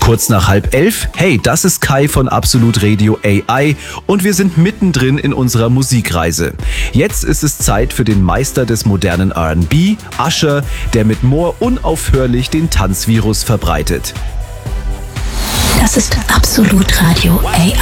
Kurz nach 10:30. Hey, das ist Kai von Absolut Radio AI und wir sind mittendrin in unserer Musikreise. Jetzt ist es Zeit für den Meister des modernen R&B, Usher, der mit More unaufhörlich den Tanzvirus verbreitet. Das ist Absolut Radio AI.